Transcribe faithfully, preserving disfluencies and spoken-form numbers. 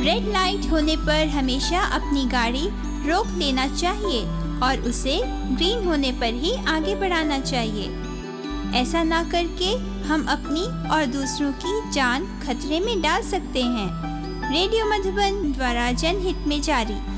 Red light होने पर हमेशा अपनी गाड़ी रोक लेना चाहिए और उसे ग्रीन होने पर ही आगे बढ़ाना चाहिए। ऐसा ना करके हम अपनी और दूसरों की जान खतरे में डाल सकते हैं। रेडियो मधुबन द्वारा जनहित में जारी।